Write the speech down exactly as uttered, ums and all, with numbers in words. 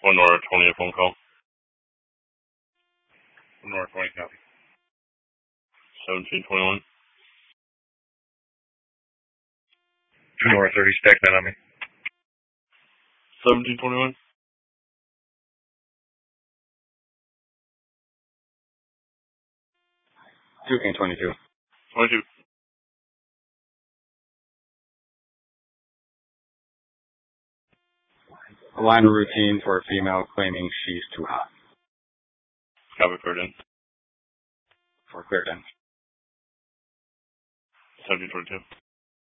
One Nora twenty, a phone call. One Nora twenty, copy. seventeen twenty-one. Two Nora thirty, stack that on me. seventeen twenty-one. Two King twenty-two. twenty-two. A line of routine for a female claiming she's too hot. Copy, cleared in. For cleared in. seventeen twenty-two.